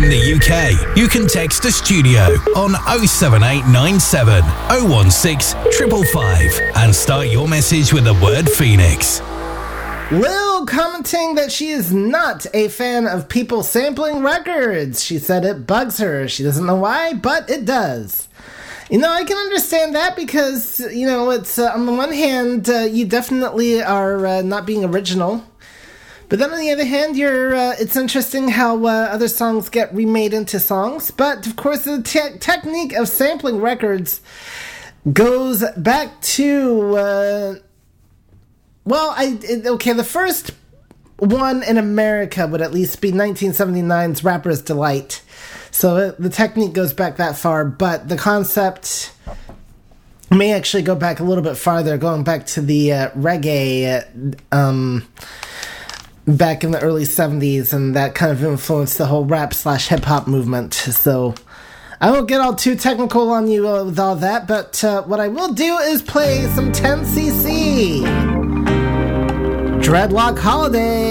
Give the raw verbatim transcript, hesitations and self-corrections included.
in the U K, you can text the studio on oh seven eight nine seven oh one six five five five and start your message with the word Phoenix. Lil commenting that she is not a fan of people sampling records. She said it bugs her. She doesn't know why, but it does. You know, I can understand that because, you know, it's uh, on the one hand, uh, you definitely are uh, not being original. But then on the other hand, you're, uh, it's interesting how uh, other songs get remade into songs. But, of course, the te- technique of sampling records goes back to, uh, well, I it, okay, the first one in America would at least be nineteen seventy-nine's Rapper's Delight. So uh, the technique goes back that far, but the concept may actually go back a little bit farther, going back to the uh, reggae uh, um, back in the early seventies, and that kind of influenced the whole rap slash hip-hop movement. So I won't get all too technical on you uh, with all that, but uh, what I will do is play some ten C C Dreadlock Holiday.